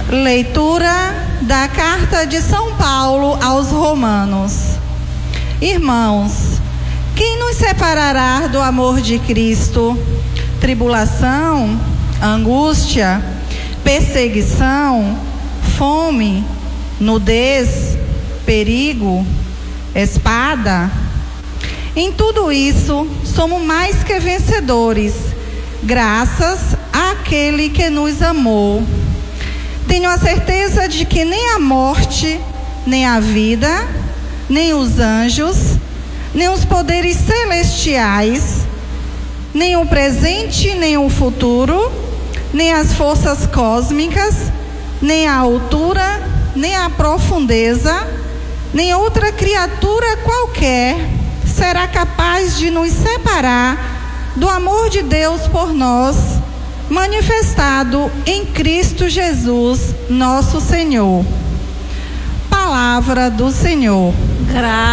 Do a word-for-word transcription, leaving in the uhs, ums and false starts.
Leitura da Carta de São Paulo aos Romanos. Irmãos, quem nos separará do amor de Cristo? Tribulação, angústia, perseguição, fome, nudez, perigo, espada? Em tudo isso, somos mais que vencedores, graças àquele que nos amou. Tenho a certeza de que nem a morte, nem a vida, nem os anjos, nem os poderes celestiais, nem o presente, nem o futuro, nem as forças cósmicas, nem a altura, nem a profundeza, nem outra criatura qualquer será capaz de nos separar do amor de Deus por nós, manifestado em Cristo Jesus, nosso Senhor. Palavra do Senhor. Graças